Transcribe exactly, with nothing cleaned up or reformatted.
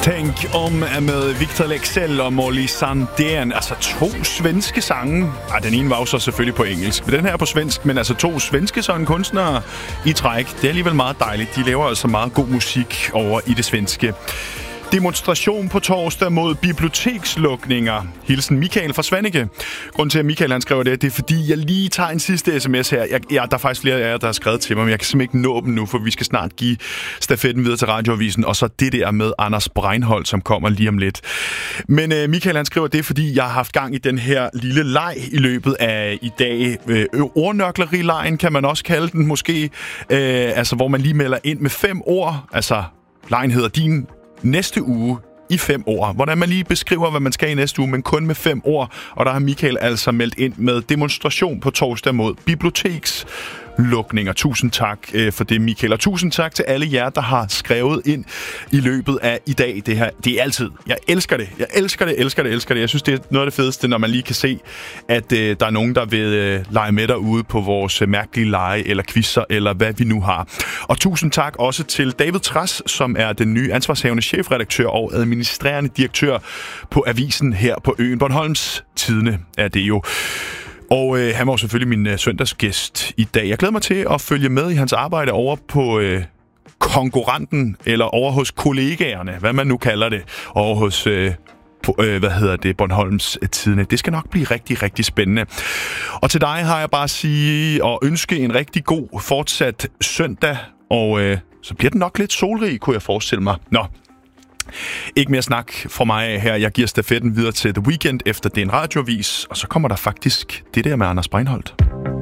Tænk om med Victor Leksell og Molly Sandén. Altså to svenske sange. Ej, den ene var jo så selvfølgelig på engelsk, men den her er på svensk. Men altså to svenske sådan kunstnere i træk. Det er alligevel meget dejligt. De laver altså meget god musik over i det svenske. Demonstration på torsdag mod bibliotekslukninger. Hilsen Michael fra Svanike. Grunden til, at Michael han skriver det, det er fordi, jeg lige tager en sidste sms her. Jeg, ja, der er faktisk flere af jer, der har skrevet til mig, men jeg kan simpelthen ikke nå dem nu, for vi skal snart give stafetten videre til Radioavisen, og så det der med Anders Breinholt, som kommer lige om lidt. Men øh, Michael han skriver det, fordi jeg har haft gang i den her lille leg i løbet af i dag. Øh, ordnørklerilejen kan man også kalde den måske. Øh, altså, hvor man lige melder ind med fem ord. Altså, lejen hedder din næste uge i fem ord. Hvordan man lige beskriver, hvad man skal i næste uge, men kun med fem ord. Og der har Michael altså meldt ind med demonstration på torsdag mod bibliotekslukninger. Tusind tak øh, for det, Michael. Og tusind tak til alle jer, der har skrevet ind i løbet af i dag. Det her, det er altid. Jeg elsker det. Jeg elsker det, elsker det, elsker det. Jeg synes, det er noget af det fedeste, når man lige kan se, at øh, der er nogen, der vil øh, lege med derude på vores øh, mærkelige lege, eller quizzer, eller hvad vi nu har. Og tusind tak også til David Trads, som er den nye ansvarshavende chefredaktør og administrerende direktør på avisen her på øen. Bornholms Tidende er det jo. Og øh, han var selvfølgelig min øh, søndagsgæst i dag. Jeg glæder mig til at følge med i hans arbejde over på øh, konkurrenten, eller over hos kollegaerne, hvad man nu kalder det, over hos øh, på, øh, hvad hedder det, Bornholms Tidende. Det skal nok blive rigtig, rigtig spændende. Og til dig har jeg bare at sige og ønske en rigtig god fortsat søndag, og øh, så bliver den nok lidt solrig, kunne jeg forestille mig. Nå. Ikke mere snak fra mig af her. Jeg giver stafetten videre til The Weekend, efter det er en radioavis, og så kommer der faktisk det der med Anders Breinholt.